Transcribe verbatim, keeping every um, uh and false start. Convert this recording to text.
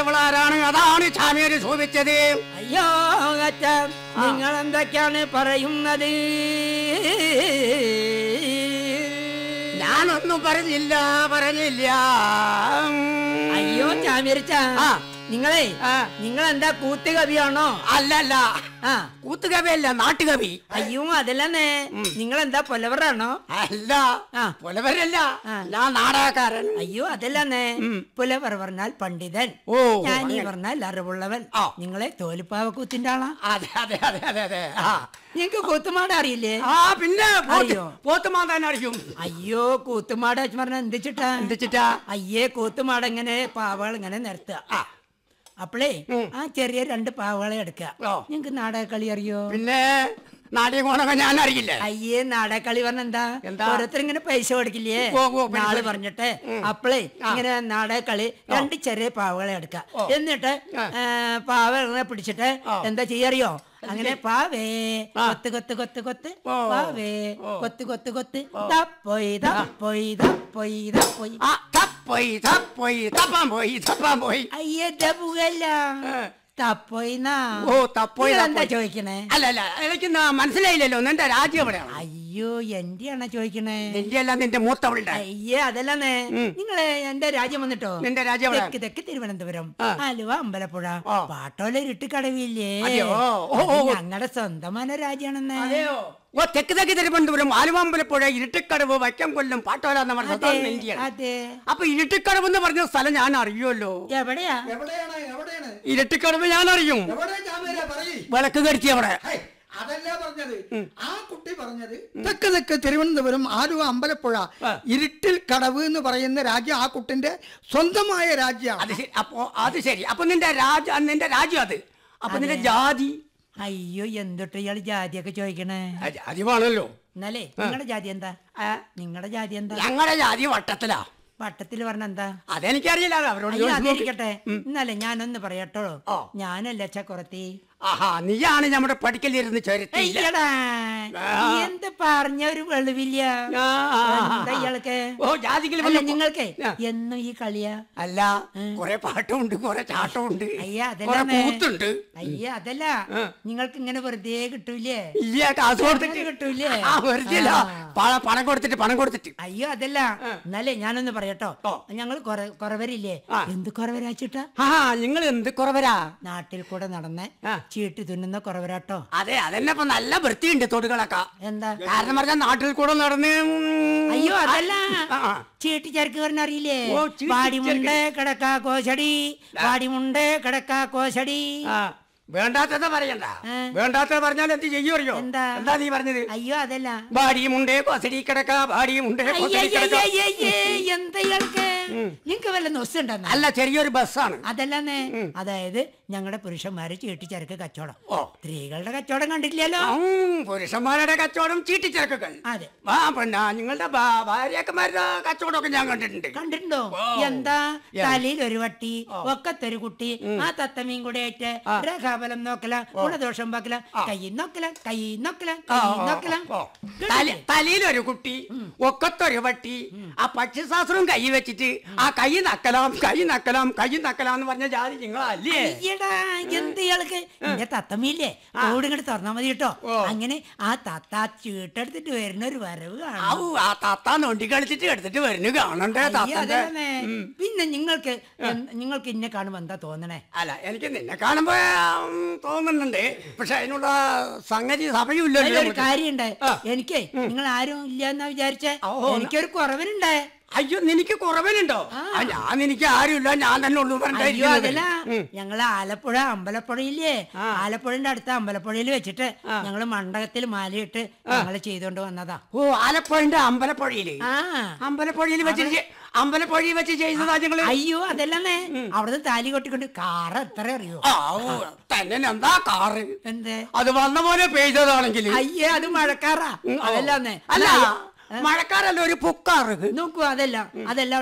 ചോദിച്ചവളാരാണ്? അതാണ് ചാമിയാര് ചോദിച്ചത്. അയ്യോ അച്ഛ, നിങ്ങൾ എന്തൊക്കെയാണ് പറയുന്നത്? ഞാനൊന്നും പറഞ്ഞില്ല പറഞ്ഞില്ല അയ്യോ ചാമിയരിച്ച, നിങ്ങളെ നിങ്ങൾ എന്താ കൂത്തുകവിയാണോ? അല്ലല്ല, കൂത്തുകവിയല്ല, നാട്ടുകവി. അയ്യോ അതല്ലേ, നിങ്ങൾ എന്താ പുലവറാണോ? അല്ല, പുലവരല്ല, ഞാൻ നാടകക്കാരൻ. അയ്യോ അതല്ലേ, പുലവർ പറഞ്ഞാൽ പണ്ഡിതൻ, ഞാനീ പറഞ്ഞാൽ അറിവുള്ളവൻ. നിങ്ങളെ തോലുപ്പാവ കൂത്തിന്റെ ആളാ? അതെ അതെ അതെ അതെ അതെ. നിങ്ങക്ക് കൂത്തുമാട അറിയില്ലേ? ആ പിന്നെ പോത്തുമാടാൻ അറിയും. അയ്യോ കൂത്തുമാട പറഞ്ഞ എന്തിച്ചിട്ടാ എന്തിച്ചിട്ടാ? അയ്യേ കൂത്തുമാട ഇങ്ങനെ പാവകൾ ഇങ്ങനെ നിരത്തുക. അപ്പളേ ആ ചെറിയ രണ്ട് പാവകളെ എടുക്കുക. നിങ്ങക്ക് നാടകക്കളി അറിയോ? പിന്നെ നാടകമൊക്കെ ഞാൻ അറിയില്ല. അയ്യേ നാടകക്കളി പറഞ്ഞ എന്താ? ഓരോരുത്തർ ഇങ്ങനെ പൈസ കൊടുക്കില്ലേ നാള് പറഞ്ഞിട്ട്, അപ്പളേ ഇങ്ങനെ നാടകക്കളി രണ്ട് ചെറിയ പാവകളെ എടുക്കുക. എന്നിട്ട് പാവകളെ പിടിച്ചിട്ട് എന്താ ചെയ്യറിയോ? അങ്ങനെ പാവേ കൊത്ത് കൊത്ത് കൊത്ത് കൊത്ത് പാവേ കൊത്ത് കൊത്ത് കൊത്ത് തപ്പോയി തപ്പോയി തപ്പോയി തപ്പോയി തപ്പോയി തപ്പോയി തപ്പാൻ പോയി തപ്പാൻ പോയി. അയ്യേ തപ്പുകല്ല, തപ്പോയിന്നാ. ഓ തപ്പോയി. എന്താ ചോദിക്കണേ? അല്ല അല്ല, എനിക്ക് മനസ്സിലായില്ലല്ലോ. നിന്റെ രാജ്യം എവിടെയാണ്? അയ്യോ എന്റെയാണോ ചോദിക്കണേ? നിന്റെ അല്ല, നിന്റെ മൂത്തവളുടെ. അയ്യേ അതല്ലേ, നിങ്ങള് എന്റെ രാജ്യം വന്നിട്ടോ? നിന്റെ രാജ്യം തെക്ക് തെക്ക് തിരുവനന്തപുരം, ആലുവ, അമ്പലപ്പുഴ, പാട്ടോല ഇരുട്ടിക്കടവില്ലേ? ഞങ്ങളുടെ സ്വന്തമായ രാജ്യാണെന്ന്. ഓ തെക്ക് തെക്ക് തിരുവനന്തപുരം, ആലുവ, അമ്പലപ്പുഴ, ഇരുട്ടിക്കടവ്, വൈക്കം, കൊല്ലം, പാട്ടോല എന്ന് പറഞ്ഞ. അപ്പൊ ഇരുട്ടിക്കടവ് എന്ന് പറഞ്ഞ സ്ഥലം ഞാൻ അറിയുമല്ലോ. എവിടെയാ? ഇരുട്ടിക്കടവ് ഞാൻ അറിയും. വിളക്ക് കടിച്ചു അവിടെ. അതല്ല പറഞ്ഞത്, ആ കുട്ടി പറഞ്ഞത് തെക്ക് തെക്ക് തിരുവനന്തപുരം, ആലുവ, അമ്പലപ്പുഴ, ഇരുട്ടിൽ കടവ് എന്ന് പറയുന്ന രാജ്യം ആ കുട്ടിന്റെ സ്വന്തമായ രാജ്യമാണ്. അപ്പൊ അത് ശരി. അപ്പൊ നിന്റെ രാജ്യ നിന്റെ രാജ്യം അത്. അപ്പൊ നിന്റെ ജാതി? അയ്യോ എന്തൊട്ട് ഇയാള് ജാതിയൊക്കെ ചോദിക്കണേ? ജാതി വേണല്ലോ. എന്നാലേ നിങ്ങളുടെ ജാതി എന്താ? നിങ്ങളുടെ ജാതി എന്താ? ഞങ്ങളുടെ ജാതി വട്ടത്തിലാ. വട്ടത്തിൽ പറഞ്ഞ എന്താ? അതെനിക്കറിയില്ല, അവരോട് അതിരിക്കട്ടെ. എന്നാലേ ഞാനൊന്ന് പറയട്ടോ, ഞാനല്ല ചക്കുറത്തി. ആഹാ, നീയാണ് നമ്മുടെ പഠിക്കലിരുന്ന് ചരിത്ര. എന്ത് പറഞ്ഞ ഒരു വെളിവില്ല ഇയാൾക്ക്. നിങ്ങൾക്ക് എന്നും ഈ കളിയാ? അല്ല, കൊറേ പാട്ടുമുണ്ട്, കൊറേ ചാട്ടമുണ്ട്. അയ്യ അതല്ല, അയ്യ അതല്ല, നിങ്ങൾക്ക് ഇങ്ങനെ വെറുതെ കിട്ടൂലേ? ഇല്ല, കാശ് കൊടുത്തിട്ട് കിട്ടൂലേ? പണം കൊടുത്തിട്ട് പണം കൊടുത്തിട്ട്. അയ്യോ അതല്ല, എന്നാലേ ഞാനൊന്ന് പറയട്ടോ, ഞങ്ങൾ കുറവരില്ലേ? എന്ത് കുറവരാച്ചിട്ടാ? ആ നിങ്ങൾ എന്ത് കുറവരാ? നാട്ടിൽ കൂടെ നടന്ന് ചീട്ട് തുന്നുന്ന കുറവരാട്ടോ. അതെ, അതന്നെ. ഇപ്പൊ നല്ല വൃത്തിയുണ്ട് തൊടുകളൊക്കെ. എന്താ കാരണം പറഞ്ഞാൽ നാട്ടിൽ കൂടെ നടന്ന്. അയ്യോ അതല്ല, ചീട്ട് ചരക്ക് പറഞ്ഞ അറിയില്ലേ? വാടിമുണ്ട് കിടക്കാ കോശടി, വാടിമുണ്ട് കിടക്കാ കോശടി. വേണ്ടാത്തത് പറയണ്ട. വേണ്ടാത്തത് പറഞ്ഞാൽ എന്ത് ചെയ്യും അറിയോ? എന്താ എന്താ നീ പറഞ്ഞത്? അയ്യോ അതല്ല, ഭാര്യമുണ്ടേ കൊസടി കിടക്ക, ഭാര്യമുണ്ടേ എന്തയാൾക്ക് നിങ്ങക്ക് വല്ല നൊസുണ്ടെന്ന്? അല്ല, ചെറിയൊരു ബസ്സാണ്. അതല്ലെന്നേ, അതായത് ഞങ്ങളുടെ പുരുഷന്മാര് ചീട്ടിച്ചരക്ക് കച്ചവടം. സ്ത്രീകളുടെ കച്ചവടം കണ്ടിട്ടില്ലല്ലോ. പുരുഷന്മാരുടെ കച്ചവടം ചീട്ടിച്ചരക്കുകൾ. അതെ. ആ പിന്നെ നിങ്ങളുടെ ഭാര്യക്കന്മാരുടെ കച്ചവടമൊക്കെ ഞാൻ കണ്ടിട്ടുണ്ട്. കണ്ടിട്ടുണ്ടോ? എന്താ തലയിൽ ഒരു വട്ടി, ഒക്കത്തൊരു കുട്ടി, ആ തത്തമീൻ കൂടെ ആയിട്ട് രേഖാബലം നോക്കല, ഗുണദോഷം പാക്കല, കൈ നോക്കല, കൈ നോക്കല, കൈ നോക്കല. തലയിലൊരു കുട്ടി, ഒക്കത്തൊരു വട്ടി, ആ പക്ഷിശാസ്ത്രവും കൈ വെച്ചിട്ട് ആ കൈ നക്കലാം, കൈ നക്കലാം, കൈ നക്കലാം എന്ന് പറഞ്ഞ ജാതി നിങ്ങളല്ലേ? എന്ത് ഇയാൾക്ക് എന്റെ തത്തമ്മയില്ലേ, ഓട് ഇങ്ങോട്ട് തുറന്നാ മതി കേട്ടോ. അങ്ങനെ ആ തത്ത ചീട്ടെടുത്തിട്ട് വരുന്ന ഒരു വരവ് കാണാം. ആ തത്ത നൊണ്ടി കളിച്ചിട്ട് എടുത്തിട്ട് വരുന്നു കാണണ്ടേ? പിന്നെ നിങ്ങൾക്ക് നിങ്ങൾക്ക് ഇന്നെ കാണുമ്പോ എന്താ തോന്നണേ? അല്ല, എനിക്ക് നിന്നെ കാണുമ്പോ തോന്നുന്നുണ്ട്, പക്ഷെ അതിനുള്ള സംഗതി സഭയുമില്ലല്ലോ. ഒരു കാര്യമുണ്ട്, എനിക്ക് നിങ്ങൾ ആരും ഇല്ല എന്നാ വിചാരിച്ചേ. എനിക്കൊരു കുറവനുണ്ടേ. അയ്യോ, നിനക്ക് കുറവനുണ്ടോ? ഞാൻ എനിക്ക് ആരുമില്ല, ഞാൻ തന്നെ ഉള്ളൂ. അയ്യോ അതല്ല, ഞങ്ങള് ആലപ്പുഴ അമ്പലപ്പുഴയില്ലേ, ആലപ്പുഴന്റെ അടുത്ത അമ്പലപ്പുഴയിൽ വെച്ചിട്ട് ഞങ്ങള് മണ്ഡപത്തിൽ മാലയിട്ട് ഞങ്ങള് ചെയ്തോണ്ട് വന്നതാ. ഓ, ആലപ്പുഴന്റെ അമ്പലപ്പുഴയില്? ആ, അമ്പലപ്പുഴയിൽ വെച്ചിട്ട് അമ്പലപ്പുഴയിൽ വെച്ച് ചെയ്തതാ ഞങ്ങള്. അയ്യോ അതല്ലേ, അവിടുന്ന് താലി കൊട്ടിക്കൊണ്ട് കാറ് എത്ര അറിയോ? തന്നെ എന്താ കാറ്? എന്തേ അത് വന്ന പോലെ പെയ്തതാണെങ്കിൽ? അയ്യേ, അത് മഴക്കാറാ. അതല്ലാന്നേ. അല്ല, മഴക്കാരല്ല, ഒരു പൊക്കാറ്. നോക്കൂ, അതല്ല അതല്ല